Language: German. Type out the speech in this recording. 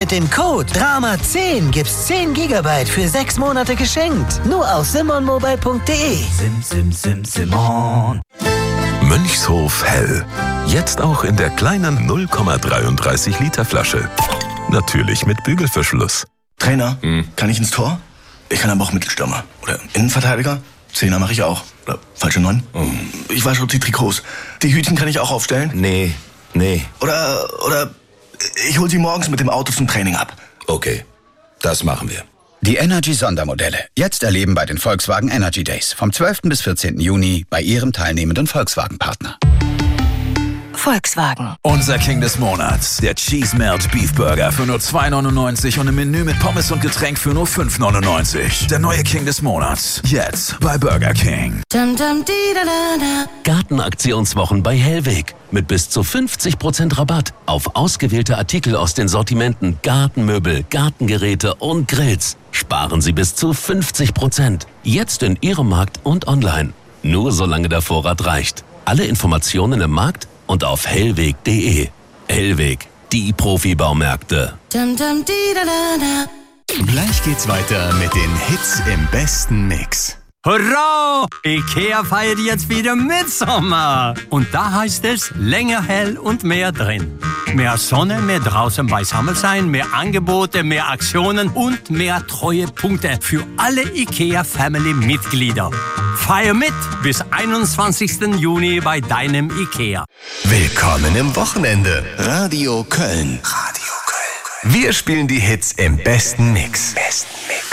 Mit dem Code DRAMA10 gibt's 10 GB für 6 Monate geschenkt. Nur auf simonmobile.de. Simon. Mönchshof Hell. Jetzt auch in der kleinen 0,33 Liter Flasche. Natürlich mit Bügelverschluss. Trainer, kann ich ins Tor? Ich kann aber auch Mittelstürmer. Oder Innenverteidiger. Zehner mache ich auch. Oder falsche 9. Ich wasche die Trikots. Die Hütchen kann ich auch aufstellen? Nee. Oder ich hol sie morgens mit dem Auto zum Training ab. Okay, das machen wir. Die Energy-Sondermodelle. Jetzt erleben bei den Volkswagen Energy Days. Vom 12. bis 14. Juni bei Ihrem teilnehmenden Volkswagen-Partner. Volkswagen. Unser King des Monats. Der Cheese Melt Beef Burger für nur 2,99 und im Menü mit Pommes und Getränk für nur 5,99. Der neue King des Monats. Jetzt bei Burger King. Gartenaktionswochen bei Hellweg. Mit bis zu 50% Rabatt auf ausgewählte Artikel aus den Sortimenten Gartenmöbel, Gartengeräte und Grills. Sparen Sie bis zu 50%. Jetzt in Ihrem Markt und online. Nur solange der Vorrat reicht. Alle Informationen im Markt und auf hellweg.de. Hellweg, die Profibaumärkte. Gleich geht's weiter mit den Hits im besten Mix. Hurra! IKEA feiert jetzt wieder Mitsommer. Und da heißt es länger hell und mehr drin. Mehr Sonne, mehr draußen beisammen sein, mehr Angebote, mehr Aktionen und mehr Treuepunkte für alle IKEA-Family-Mitglieder. Feier mit bis 21. Juni bei deinem IKEA. Willkommen im Wochenende. Radio Köln. Wir spielen die Hits im besten Mix.